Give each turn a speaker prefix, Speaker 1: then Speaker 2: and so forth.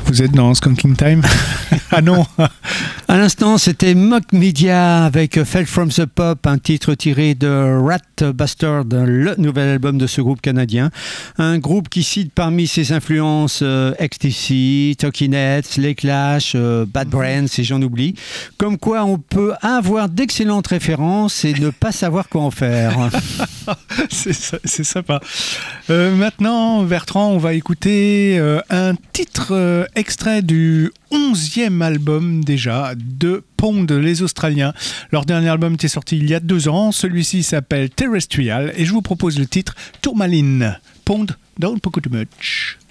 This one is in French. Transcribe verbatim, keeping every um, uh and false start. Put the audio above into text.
Speaker 1: Vous êtes dans Skunking Time? Ah non.
Speaker 2: À l'instant, c'était Mock Media avec Fell from the Pop, un titre tiré de Rat Bastard, le nouvel album de ce groupe canadien. Un groupe qui cite parmi ses influences euh, X T C, Talking Heads, Les Clash, euh, Bad Brains, et j'en oublie. Comme quoi, on peut avoir d'excellentes références et ne pas savoir quoi en faire.
Speaker 1: c'est, c'est sympa. Euh, maintenant, Bertrand, on va écouter euh, un titre euh, extrait du onzième album déjà de Pond, les Australiens. Leur dernier album était sorti il y a deux ans. Celui-ci s'appelle Terrestrial et je vous propose le titre Tourmaline. Pond, don't poke too much.